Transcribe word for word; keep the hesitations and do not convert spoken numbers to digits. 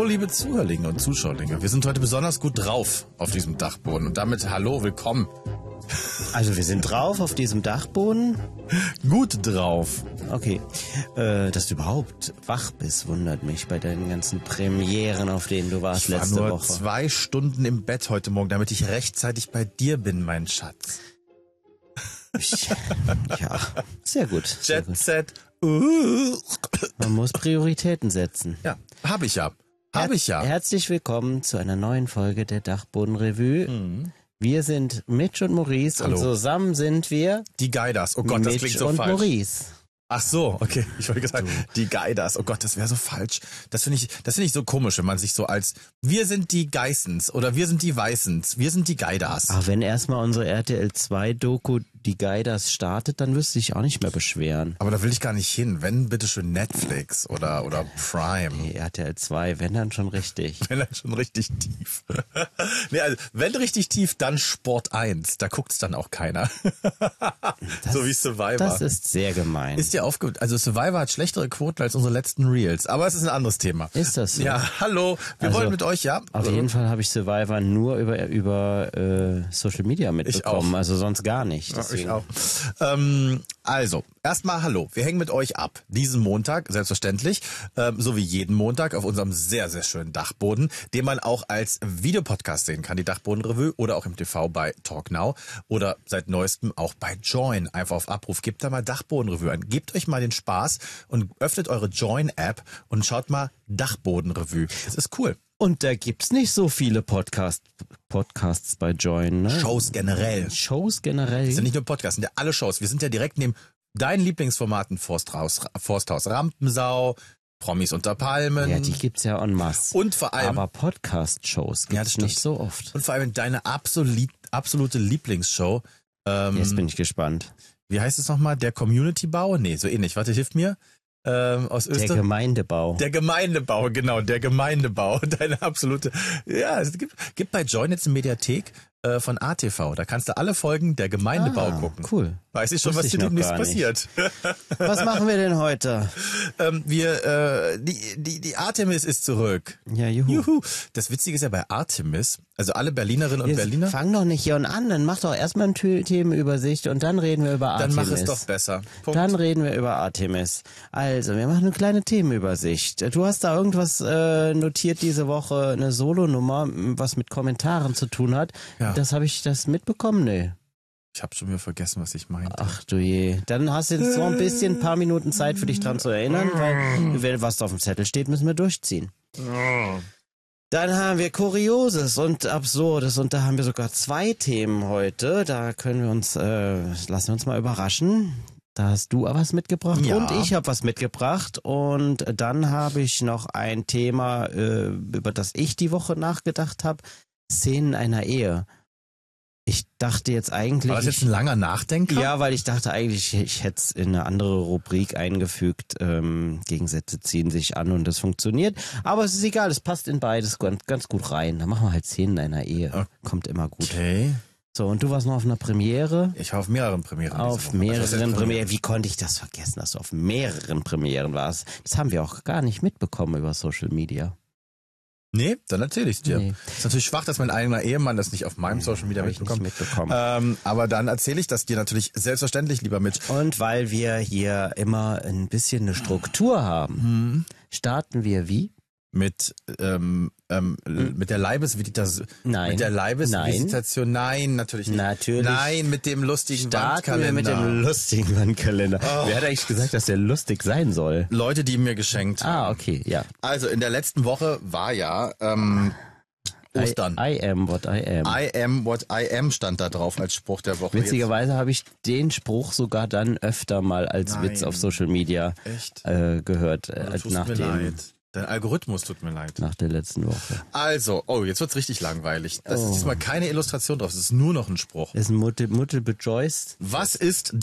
Hallo, liebe Zuhörlinge und Zuschauerlinge. Wir sind heute besonders gut drauf auf diesem Dachboden. Und damit hallo, willkommen. Also wir sind drauf auf diesem Dachboden? Gut drauf. Okay. Äh, dass du überhaupt wach bist, wundert mich bei deinen ganzen Premieren, auf denen du warst ich war letzte nur Woche. zwei Stunden im Bett heute Morgen, damit ich rechtzeitig bei dir bin, mein Schatz. Ja, sehr gut. Sehr Jet gut. Set. Uh. Man muss Prioritäten setzen. Ja, hab ich ja. Hab Her- ich ja. Herzlich willkommen zu einer neuen Folge der Dachboden-Revue. Mhm. Wir sind Mitch und Maurice Hallo. und zusammen sind wir Die Geidas. Oh Gott, das Mitch klingt so und falsch. Maurice. Ach so, okay. Ich wollte gesagt, die Geidas. Oh Gott, das wäre so falsch. Das finde ich, das finde ich so komisch, wenn man sich so als wir sind die Geissens oder wir sind die Weißens, wir sind die Geidas. Ach, wenn erstmal unsere R T L zwei Doku die Geidas startet, dann wüsste ich auch nicht mehr beschweren. Aber da will ich gar nicht hin. Wenn, bitte schön Netflix oder, oder Prime. Nee, R T L zwei, wenn dann schon richtig. Wenn dann schon richtig tief. Nee, also, wenn richtig tief, dann Sport eins. Da guckt's dann auch keiner. Das, so wie Survivor. Das ist sehr gemein. Ist dir aufgefallen? Also Survivor hat schlechtere Quoten als unsere letzten Reels. Aber es ist ein anderes Thema. Ist das so? Ja, hallo. Wir Also, wollen mit euch, ja? Auf jeden Fall habe ich Survivor nur über über äh, Social Media mitbekommen, auch. also sonst gar nicht. Ja, Deswegen. ich auch. Ähm, also, erstmal hallo. Wir hängen mit euch ab. Diesen Montag, selbstverständlich, ähm, so wie jeden Montag auf unserem sehr, sehr schönen Dachboden, den man auch als Videopodcast sehen kann, die Dachboden-Revue, oder auch im T V bei TalkNow oder seit neuestem auch bei Join. Einfach auf Abruf. Gebt da mal Dachboden-Revue ein. Gebt euch mal den Spaß und öffnet eure Join-App und schaut mal Dachboden-Revue. Das ist cool. Und da gibt's nicht so viele Podcast, Podcasts bei Join, ne? Shows generell. Shows generell. Das sind nicht nur Podcasts, sind ja alle Shows. Wir sind ja direkt neben deinen Lieblingsformaten Forsthaus, Forsthaus Rampensau, Promis unter Palmen. Ja, die gibt's ja en masse. Und vor allem, Aber Podcast-Shows Ja, gibt's das stimmt. nicht so oft. und vor allem deine absolut, absolute Lieblingsshow. Ähm, Jetzt bin ich gespannt. wie heißt es nochmal? Der Community-Bau? Nee, so ähnlich. Warte, hilf mir. Ähm, aus Der Österreich. Gemeindebau. Der Gemeindebau, genau, der Gemeindebau. Deine absolute. Ja, es gibt, gibt bei Join jetzt eine Mediathek äh, von A T V. Da kannst du alle Folgen der Gemeindebau Ah, gucken. Cool. Weiß ich schon, Wusste was ich dir noch demnächst gar nicht. passiert. Was machen wir denn heute? ähm, wir, äh, die, die, die Artemis ist zurück. Ja, juhu. Juhu. Das Witzige ist ja bei Artemis, also alle Berlinerinnen und Jetzt Berliner, fang doch nicht hier und an, dann mach doch erstmal eine Thö- Themenübersicht und dann reden wir über dann Artemis. mach es doch besser. Punkt. Dann reden wir über Artemis. Also, wir machen eine kleine Themenübersicht. Du hast da irgendwas äh, notiert diese Woche, eine Solonummer, m, was mit Kommentaren zu tun hat. Ja. Das habe ich das mitbekommen? Nee. Ich habe schon wieder vergessen, was ich meinte. Ach du je. Dann hast du jetzt noch ein bisschen, ein paar Minuten Zeit für dich dran zu erinnern, weil wenn was auf dem Zettel steht, müssen wir durchziehen. Dann haben wir Kurioses und Absurdes und da haben wir sogar zwei Themen heute. Da können wir uns, äh, lassen wir uns mal überraschen. Da hast du was mitgebracht Ja. und ich habe was mitgebracht und dann habe ich noch ein Thema, äh, über das ich die Woche nachgedacht habe. Szenen einer Ehe. Ich dachte jetzt eigentlich... War das jetzt ein langer Nachdenker? Ja, weil ich dachte eigentlich, ich hätte es in eine andere Rubrik eingefügt. Ähm, Gegensätze ziehen sich an und das funktioniert. Aber es ist egal, es passt in beides ganz, ganz gut rein. Da machen wir halt Szenen einer Ehe. Kommt immer gut. Okay. So, und du warst noch auf einer Premiere? Ich war auf mehreren Premieren. diese Auf Woche. Was ist mehreren denn Premieren. Wie konnte ich das vergessen, dass du auf mehreren Premieren warst? Das haben wir auch gar nicht mitbekommen über Social Media. Nee, dann erzähl ich's dir. Nee. Ist natürlich schwach, dass mein eigener Ehemann das nicht auf meinem Social Media Hab ich nicht mitbekommt. mitbekommen. Ähm, aber dann erzähle ich das dir natürlich selbstverständlich, lieber Mitch. Und weil wir hier immer ein bisschen eine Struktur haben, starten wir wie? Mit ähm, ähm, Hm. mit der Leibesvisitation. Nein. Mit der Leibesvisitation. Nein, natürlich nicht. Natürlich. Nein, mit dem lustigen Starten wir Wandkalender. mit dem lustigen Wandkalender. Oh. Wer hat eigentlich gesagt, dass der lustig sein soll? Leute, die mir geschenkt haben. Ah, okay, ja. Also in der letzten Woche war ja ähm, Ostern. I, I am what I am. I am what I am stand da drauf als Spruch der Woche. Witzigerweise habe ich den Spruch sogar dann öfter mal als Nein. Witz auf Social Media Echt? äh, gehört, äh, Tut nach, mir dem, leid. Dein Algorithmus tut mir leid. nach der letzten Woche. Also, oh, jetzt wird's richtig langweilig. Das Oh. ist diesmal keine Illustration drauf, es ist nur noch ein Spruch. Das ist ein Multiple Choice. Was ist